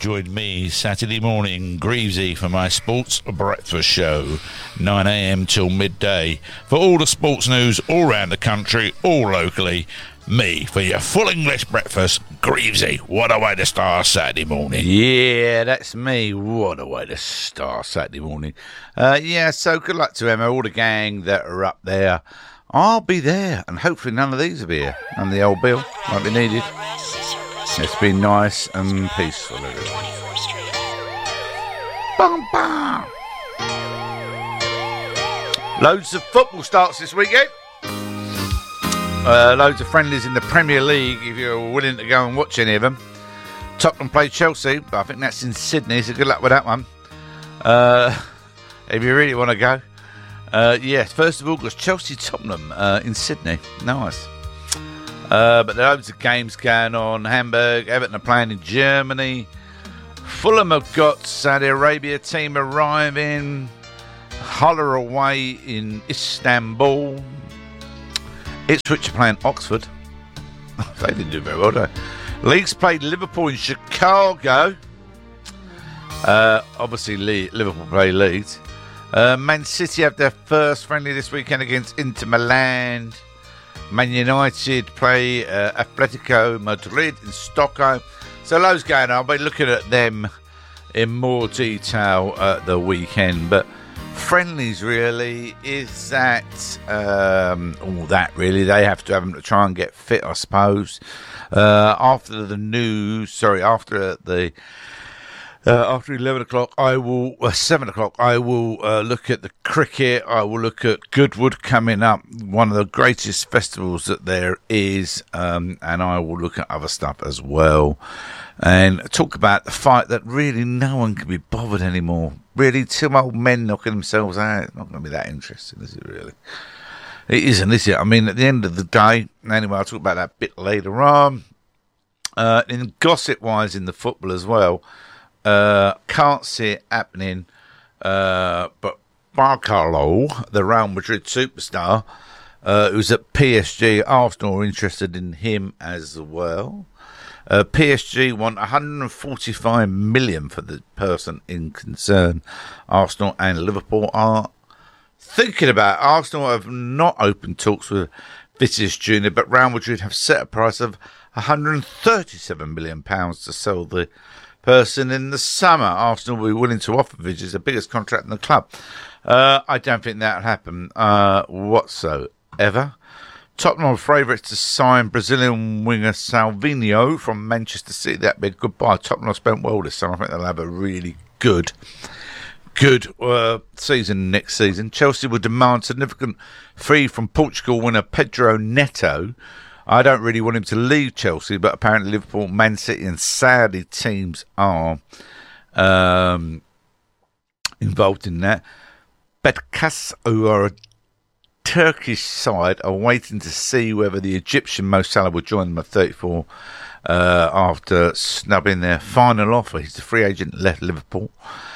join me Saturday morning, Greavesy, for my sports breakfast show, 9am till midday. For all the sports news all around the country, all locally, me for your full English breakfast, Greavesy. What a way to start Saturday morning. Yeah, that's me. What a way to start Saturday morning. So good luck to Emma, all the gang that are up there. I'll be there, and hopefully none of these will be here. And the old bill won't be needed. It's been nice and peaceful, everyone. Bum, bum. Loads of football starts this weekend. Loads of friendlies in the Premier League, if you're willing to go and watch any of them. Tottenham played Chelsea, but I think that's in Sydney, so good luck with that one. If you really want to go. Yes, 1st of August, Chelsea-Tottenham in Sydney. Nice. But there are loads of games going on. Hamburg, Everton are playing in Germany. Fulham have got Saudi Arabia team arriving. Hull are away in Istanbul. Ipswich are playing Oxford. They didn't do very well, did they? Leeds played Liverpool in Chicago. Obviously, Liverpool play Leeds. Man City have their first friendly this weekend against Inter Milan. Man United play Atletico Madrid in Stockholm. So loads going on. I'll be looking at them in more detail at the weekend. But friendlies really is that all that really. They have to have them to try and get fit, I suppose. After 11 o'clock, 7 o'clock, I will look at the cricket. I will look at Goodwood coming up, one of the greatest festivals that there is, and I will look at other stuff as well, and talk about the fight that really no one can be bothered anymore. Really, two old men knocking themselves out. It's not going to be that interesting, is it really? It isn't, is it? I mean, at the end of the day, anyway, I'll talk about that a bit later on. In gossip-wise in the football as well, can't see it happening, but Barcalo, the Real Madrid superstar, who's at PSG, Arsenal are interested in him as well. PSG want 145 million for the person in concern. Arsenal and Liverpool are thinking about it. Arsenal have not opened talks with Vinicius Junior, but Real Madrid have set a price of £137 million to sell the person in the summer. Arsenal will be willing to offer Vinicius the biggest contract in the club. I don't think that'll happen whatsoever. Tottenham are favourites to sign Brazilian winger Salvinho from Manchester City. That'd be a good buy. Tottenham have spent well this summer. I think they'll have a really good season next season. Chelsea will demand significant fee from Portugal winner Pedro Neto. I don't really want him to leave Chelsea, but apparently Liverpool, Man City and Saudi teams are involved in that. Beşiktaş, who are a Turkish side, are waiting to see whether the Egyptian Mo Salah will join them at 34 after snubbing their final offer. He's the free agent, left Liverpool.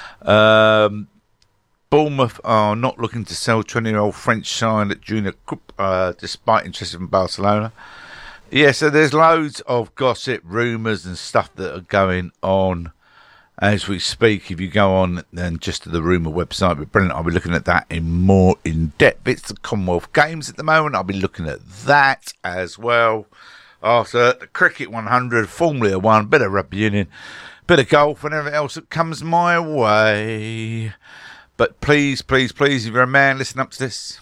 Bournemouth are not looking to sell 20-year-old French side Junior Coupe, despite interest from Barcelona. Yeah, so there's loads of gossip, rumours and stuff that are going on as we speak. If you go on then just to the rumour website, but brilliant, I'll be looking at that more in depth. It's the Commonwealth Games at the moment. I'll be looking at that as well. After the Cricket 100, Formula 1, bit of rugby union, bit of golf and everything else that comes my way. But please, please, please, if you're a man, listen up to this.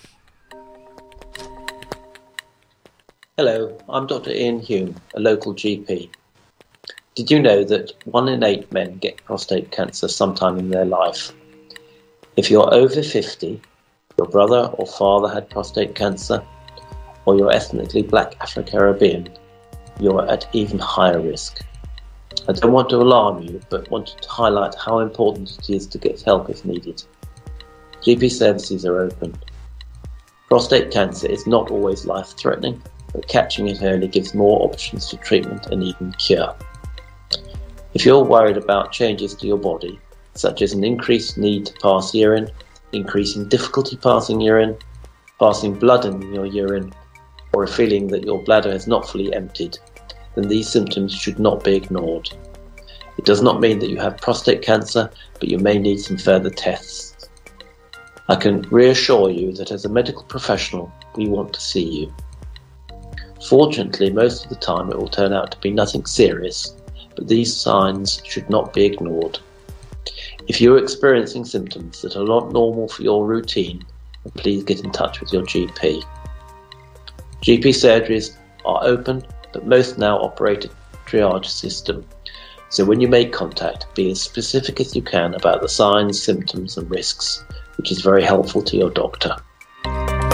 Hello, I'm Dr. Ian Hume, a local GP. Did you know that 1 in 8 men get prostate cancer sometime in their life? If you're over 50, your brother or father had prostate cancer, or you're ethnically black Afro-Caribbean, you're at even higher risk. I don't want to alarm you, but wanted to highlight how important it is to get help if needed. GP services are open. Prostate cancer is not always life-threatening, but catching it early gives more options for treatment and even cure. If you're worried about changes to your body, such as an increased need to pass urine, increasing difficulty passing urine, passing blood in your urine, or a feeling that your bladder is not fully emptied, then these symptoms should not be ignored. It does not mean that you have prostate cancer, but you may need some further tests. I can reassure you that as a medical professional, we want to see you. Fortunately, most of the time it will turn out to be nothing serious, but these signs should not be ignored. If you are experiencing symptoms that are not normal for your routine, then please get in touch with your GP. GP surgeries are open, but most now operate a triage system. So when you make contact, be as specific as you can about the signs, symptoms and risks, which is very helpful to your doctor.